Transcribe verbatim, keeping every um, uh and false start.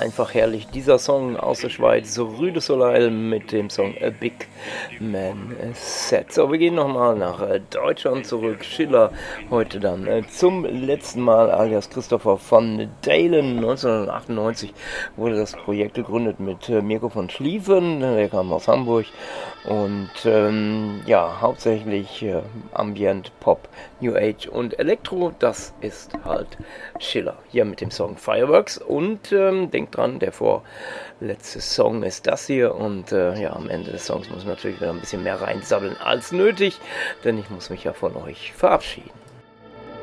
einfach herrlich. Dieser Song aus der Schweiz, Rue de Soleil mit dem Song A Big Man Set. So, wir gehen nochmal nach äh, Deutschland zurück. Schiller heute dann äh, zum letzten Mal, alias Christopher von Dalen. neunzehnhundertachtundneunzig wurde das Projekt gegründet mit äh, Mirko von Schlieffen, der kam aus Hamburg. Und ähm, ja, hauptsächlich äh, Ambient, Pop, New Age und Elektro, das ist halt Schiller. Hier mit dem Song Fireworks und ähm, denkt dran, der vorletzte Song ist das hier und äh, ja, am Ende des Songs muss man natürlich wieder ein bisschen mehr reinsabbeln als nötig, denn ich muss mich ja von euch verabschieden.